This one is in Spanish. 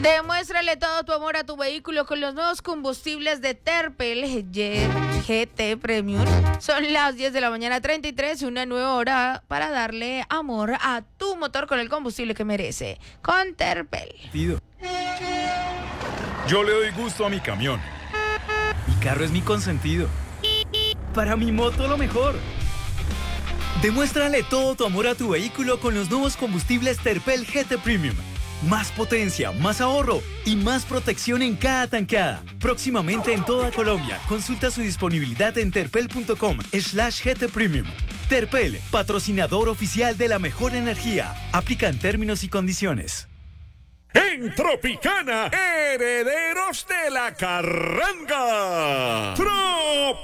Demuéstrale todo tu amor a tu vehículo con los nuevos combustibles de Terpel GT Premium. Son las 10 de la mañana 33, una nueva hora para darle amor a tu motor con el combustible que merece. Con Terpel. Yo le doy gusto a mi camión. Mi carro es mi consentido. Para mi moto lo mejor. Demuéstrale todo tu amor a tu vehículo con los nuevos combustibles Terpel GT Premium. Más potencia, más ahorro y más protección en cada tankada. Próximamente en toda Colombia. Consulta su disponibilidad en terpel.com/GT Premium. Terpel, patrocinador oficial de la mejor energía. Aplican términos y condiciones. En Tropicana, herederos de la carranga.